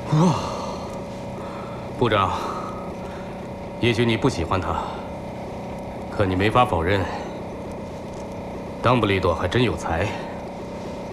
部长，也许你不喜欢他，可你没法否认，邓布利多还真有才。